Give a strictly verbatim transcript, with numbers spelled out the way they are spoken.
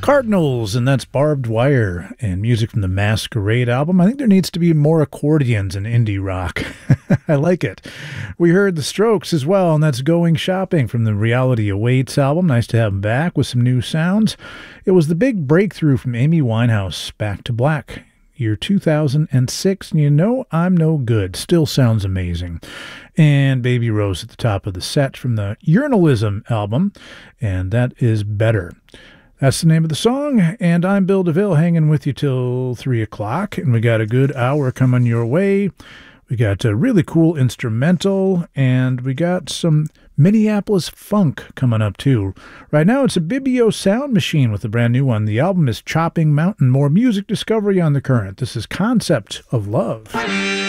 Cardinals, and that's Barbed Wire, and music from the Masquerade album. I think there needs to be more accordions in indie rock. I like it. We heard The Strokes as well, and that's Going Shopping from the Reality Awaits album. Nice to have them back with some new sounds. It was the big breakthrough from Amy Winehouse, Back to Black, year two thousand six, and You Know I'm No Good. Still sounds amazing. And Baby Rose at the top of the set from the Urinalism album, and that is Better. That's the name of the song, and I'm Bill DeVille hanging with you till three o'clock, and we got a good hour coming your way. We got a really cool instrumental, and we got some Minneapolis funk coming up too. Right now it's a Bibio Sound Machine with a brand new one. The album is Chopping Mountain. More music discovery on The Current. This is Concept of Love.